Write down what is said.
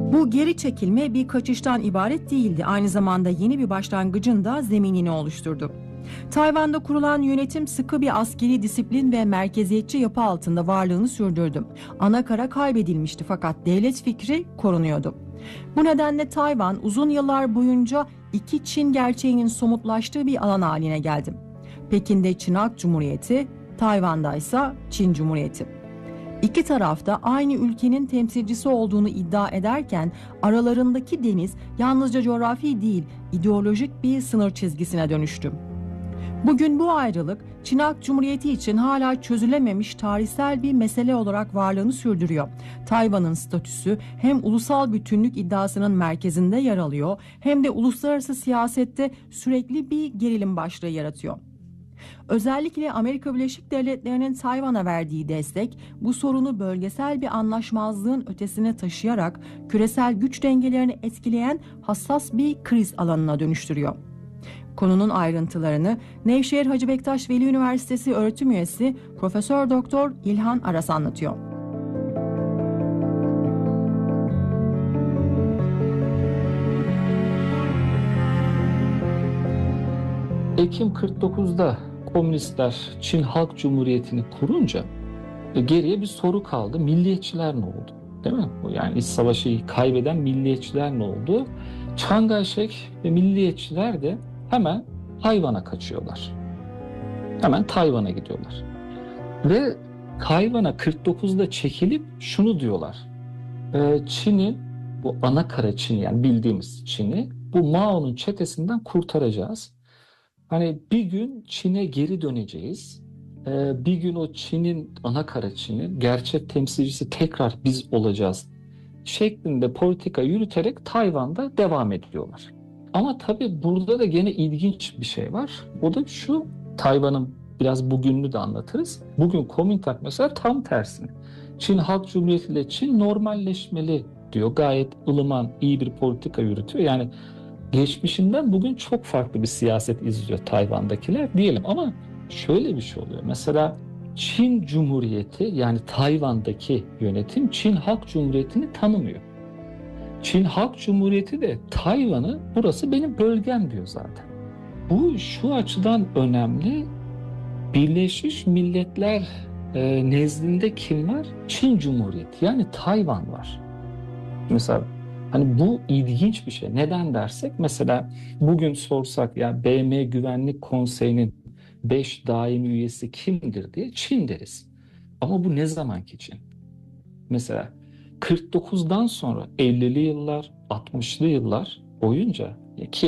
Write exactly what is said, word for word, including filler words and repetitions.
Bu geri çekilme bir kaçıştan ibaret değildi. Aynı zamanda yeni bir başlangıcın da zeminini oluşturdu. Tayvan'da kurulan yönetim sıkı bir askeri disiplin ve merkeziyetçi yapı altında varlığını sürdürdü. Anakara kaybedilmişti fakat devlet fikri korunuyordu. Bu nedenle Tayvan uzun yıllar boyunca iki Çin gerçeğinin somutlaştığı bir alan haline geldi. Pekin'de Çin Halk Cumhuriyeti, Tayvan'da ise Çin Cumhuriyeti. İki taraf da aynı ülkenin temsilcisi olduğunu iddia ederken aralarındaki deniz yalnızca coğrafi değil, ideolojik bir sınır çizgisine dönüştü. Bugün bu ayrılık Çin Halk Cumhuriyeti için hala çözülememiş tarihsel bir mesele olarak varlığını sürdürüyor. Tayvan'ın statüsü hem ulusal bütünlük iddiasının merkezinde yer alıyor hem de uluslararası siyasette sürekli bir gerilim başlığı yaratıyor. Özellikle Amerika Birleşik Devletleri'nin Tayvan'a verdiği destek bu sorunu bölgesel bir anlaşmazlığın ötesine taşıyarak küresel güç dengelerini etkileyen hassas bir kriz alanına dönüştürüyor. Konunun ayrıntılarını Nevşehir Hacı Bektaş Veli Üniversitesi öğretim üyesi Profesör Doktor İlhan Aras anlatıyor. Ekim kırk dokuzda komünistler Çin Halk Cumhuriyeti'ni kurunca geriye bir soru kaldı. Milliyetçiler ne oldu? Değil mi? Yani iç savaşı kaybeden milliyetçiler ne oldu? Chiang Kai-shek ve milliyetçiler de hemen Tayvan'a kaçıyorlar. Hemen Tayvan'a gidiyorlar. Ve Tayvan'a kırk dokuzda çekilip şunu diyorlar. Çin'i, bu ana kara Çin'i yani bildiğimiz Çin'i bu Mao'nun çetesinden kurtaracağız. Hani bir gün Çin'e geri döneceğiz. Ee, bir gün o Çin'in, ana kara Çin'in gerçek temsilcisi tekrar biz olacağız şeklinde politika yürüterek Tayvan'da devam ediyorlar. Ama tabii burada da gene ilginç bir şey var. O da şu, Tayvan'ın biraz bugününü de anlatırız. Bugün Kuomintang mesela tam tersine. Çin Halk Cumhuriyeti ile Çin normalleşmeli diyor. Gayet ılıman, iyi bir politika yürütüyor. Yani geçmişinden bugün çok farklı bir siyaset izliyor Tayvan'dakiler diyelim ama şöyle bir şey oluyor. Mesela Çin Cumhuriyeti yani Tayvan'daki yönetim Çin Halk Cumhuriyeti'ni tanımıyor. Çin Halk Cumhuriyeti de Tayvan'ı burası benim bölgem diyor zaten. Bu şu açıdan önemli. Birleşmiş Milletler e, nezdinde kim var? Çin Cumhuriyeti yani Tayvan var. Mesela hani bu ilginç bir şey. Neden dersek mesela bugün sorsak ya B M Güvenlik Konseyi'nin beş daimi üyesi kimdir diye Çin deriz. Ama bu ne zamanki Çin? Mesela kırk dokuzdan sonra ellili yıllar, altmışlı yıllar boyunca ki